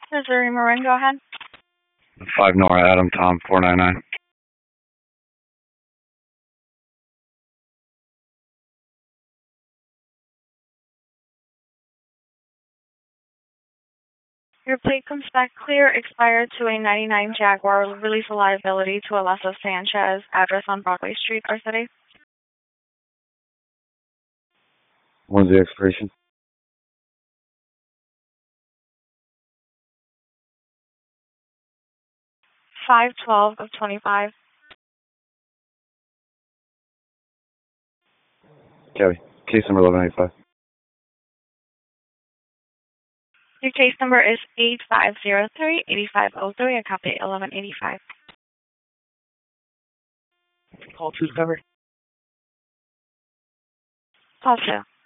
Missouri Marin, go ahead. 5 Nora Adam Tom 499. Your plate comes back clear, expired to a 99 Jaguar. Release of liability to Alessa Sanchez, address on Broadway Street, our city. When's the expiration? 5/12/25. Copy. Case number 1185. Your case number is 8503-8503. I copy 1185. Call 2 covered. Call 2.